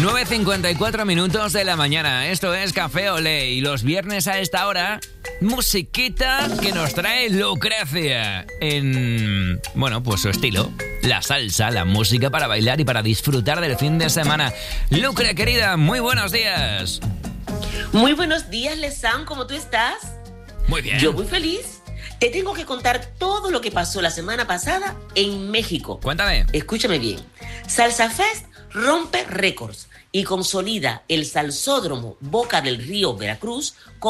9:54 de la mañana. Esto es Café Olé. Y los viernes a esta hora, musiquita que nos trae Lucrecia. En, bueno, pues su estilo. La salsa, la música para bailar y para disfrutar del fin de semana. Lucre, querida, muy buenos días. Muy buenos días, Lesan. ¿Cómo tú estás? Muy bien. Yo muy feliz. Te tengo que contar todo lo que pasó la semana pasada en México. Cuéntame. Escúchame bien. Salsa Fest rompe récords y consolida el Salsódromo Boca del Río, Veracruz,